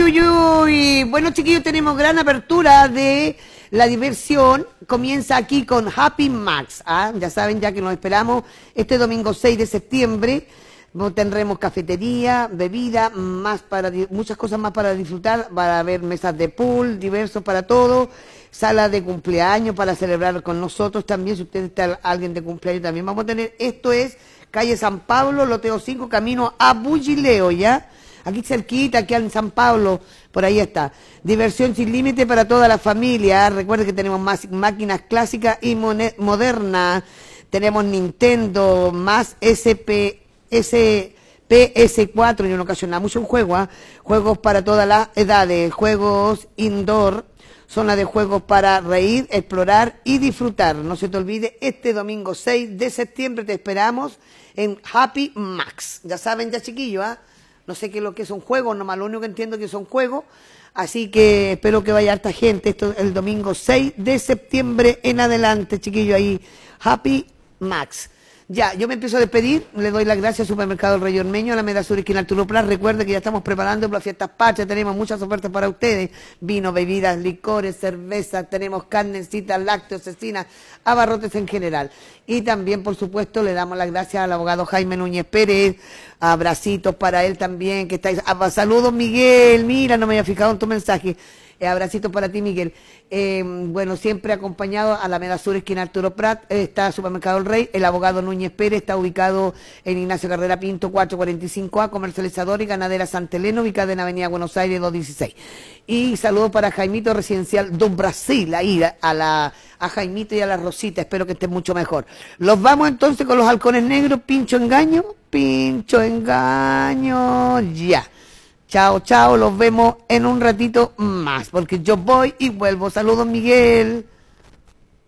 uy, uy. Bueno, chiquillos, tenemos gran apertura de la diversión. Comienza aquí con Happy Max. ¿Ah? Ya saben, ya que nos esperamos este domingo 6 de septiembre. Tendremos cafetería, bebida, muchas cosas más para disfrutar. Va a haber mesas de pool, diversos para todo. Sala de cumpleaños para celebrar con nosotros también. Si usted está alguien de cumpleaños, también vamos a tener. Esto es calle San Pablo, loteo 5, camino a Bullileo, ¿ya? Aquí cerquita, aquí en San Pablo, por ahí está. Diversión sin límite para toda la familia. Recuerden que tenemos más máquinas clásicas y modernas. Tenemos Nintendo, más PS4 y en ocasión mucho juego, ¿eh? Juegos para todas las edades, juegos indoor, zona de juegos para reír, explorar y disfrutar. No se te olvide, este domingo 6 de septiembre te esperamos en Happy Max. Ya saben, ya chiquillos, ¿eh? No sé qué es lo que son juegos, nomás lo único que entiendo es que son juegos. Así que espero que vaya harta gente. Esto el domingo 6 de septiembre en adelante, chiquillos, ahí. Happy Max. Ya, yo me empiezo a despedir. Le doy las gracias al Supermercado El Rey Ormeño, a la Alameda Sur, esquina Arturo Prat. Recuerde que ya estamos preparando para las fiestas patrias. Tenemos muchas ofertas para ustedes. Vino, bebidas, licores, cervezas. Tenemos carnecitas, lácteos, cecinas, abarrotes en general. Y también, por supuesto, le damos las gracias al abogado Jaime Núñez Pérez. Abracitos para él también, que estáis. Saludos, Miguel. Mira, no me había fijado en tu mensaje. Abracitos para ti, Miguel. Bueno, siempre acompañado a la Alameda Sur, esquina Arturo Prat, está Supermercado El Rey. El abogado Núñez Pérez está ubicado en Ignacio Carrera Pinto, 445A, comercializador y ganadera Santa Elena, ubicada en Avenida Buenos Aires, 216. Y saludos para Jaimito Residencial do Brasil, ahí a Jaimito y a la Rosita, espero que estén mucho mejor. Los vamos entonces con los halcones negros, pincho engaño, ya. Chao, chao, los vemos en un ratito más, porque yo voy y vuelvo. Saludos, Miguel.